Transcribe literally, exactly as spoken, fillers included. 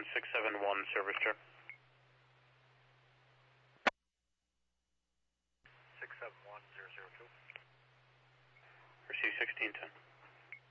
six seven one, service trip. six seven one, zero zero two. Receive sixteen ten.